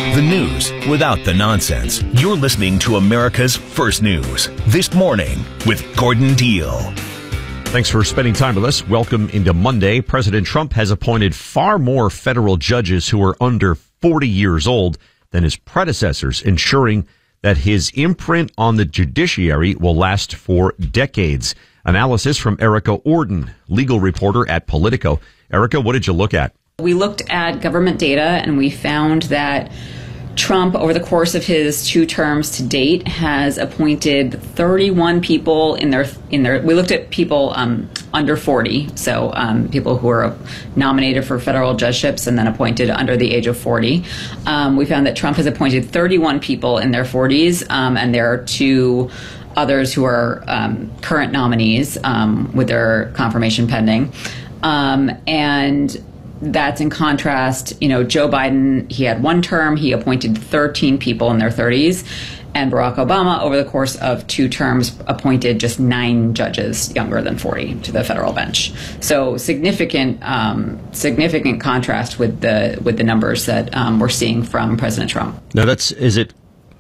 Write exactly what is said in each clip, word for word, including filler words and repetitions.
The news without the nonsense. You're listening to America's First News This Morning with Gordon Deal. Thanks for spending time with us. Welcome into Monday. President Trump has appointed far more federal judges who are under forty years old than his predecessors, ensuring that his imprint on the judiciary will last for decades. Analysis from Erica Orden, legal reporter at Politico. Erica, what did you look at? We looked at government data and we found that Trump, over the course of his two terms to date, has appointed thirty-one people in their in their. We looked at people um, under forty, so um, people who are nominated for federal judgeships and then appointed under the age of forty. Um, we found that Trump has appointed thirty-one people in their forties, um, and there are two others who are um, current nominees um, with their confirmation pending, um, and. That's in contrast, you know, Joe Biden, he had one term, he appointed thirteen people in their thirties, and Barack Obama, over the course of two terms, appointed just nine judges younger than forty to the federal bench. So significant, um, significant contrast with the with the numbers that um, we're seeing from President Trump. Now, that's is it.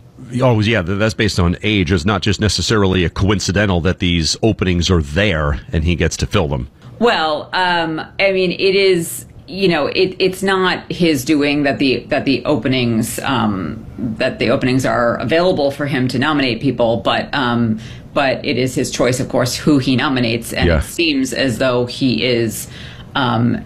Oh, yeah, that's based on age. It's not just necessarily a coincidental that these openings are there and he gets to fill them. Well, um, I mean, it is. You know, it, it's not his doing that the that the openings um, that the openings are available for him to nominate people, but um, but it is his choice, of course, who he nominates, and yeah. It seems as though he is um,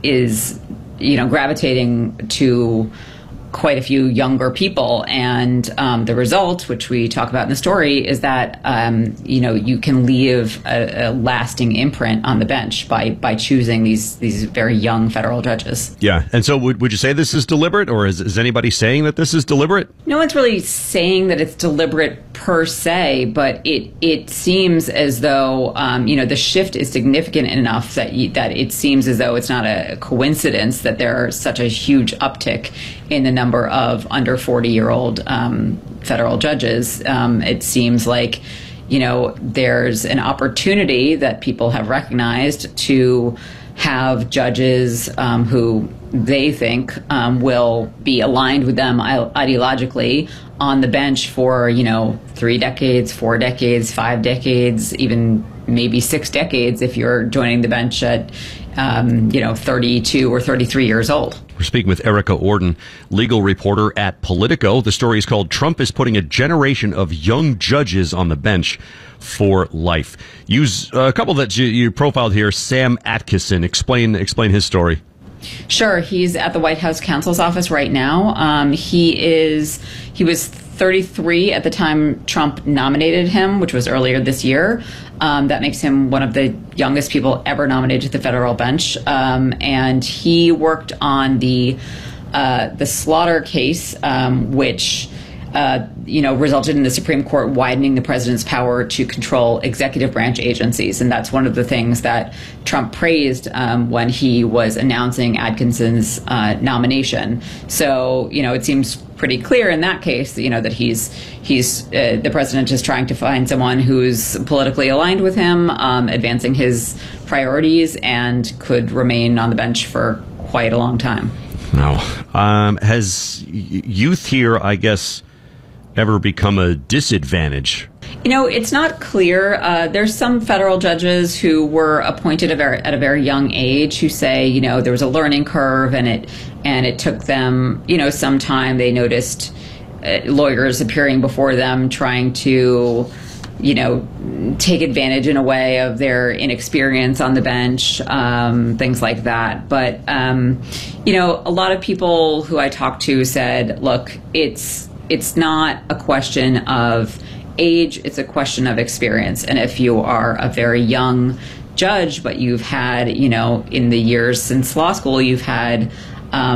is you know gravitating to quite a few younger people, and um, the result, which we talk about in the story, is that um, you know you can leave a, a lasting imprint on the bench by by choosing these these very young federal judges. Yeah, and so would would you say this is deliberate, or is, is anybody saying that this is deliberate? No one's really saying that it's deliberate per se, but it it seems as though um, you know the shift is significant enough that you, that it seems as though it's not a coincidence that there's such a huge uptick in the number of under forty-year-old um, federal judges. Um, it seems like, you know, there's an opportunity that people have recognized to have judges um, who they think um, will be aligned with them ideologically on the bench for, you know, three decades, four decades, five decades, even maybe six decades if you're joining the bench at, um, you know, thirty-two or thirty-three years old. We're speaking with Erica Orden, legal reporter at Politico. The story is called Trump is Putting a Generation of Young Judges on the Bench for Life. Use a couple that you, you profiled here. Sam Atkinson, explain explain his story. Sure. He's at the White House counsel's office right now. Um, he is he was thirty-three at the time Trump nominated him, which was earlier this year. Um, that makes him one of the youngest people ever nominated to the federal bench. Um, and he worked on the uh, the Slaughter case, um, which uh, you know resulted in the Supreme Court widening the president's power to control executive branch agencies. And that's one of the things that Trump praised um, when he was announcing Atkinson's uh, nomination. So, you know, it seems pretty clear in that case, you know, that he's he's uh, the president is trying to find someone who's politically aligned with him, um, advancing his priorities, and could remain on the bench for quite a long time. Now, um, has youth here, I guess, ever become a disadvantage? You know, it's not clear. Uh, there's some federal judges who were appointed at a, very, at a very young age who say, you know, there was a learning curve and it and it took them, you know, some time. They noticed uh, lawyers appearing before them trying to, you know, take advantage in a way of their inexperience on the bench, um, things like that. But, um, you know, a lot of people who I talked to said, look, it's it's not a question of age, it's a question of experience. And if you are a very young judge, but you've had, you know, in the years since law school, you've had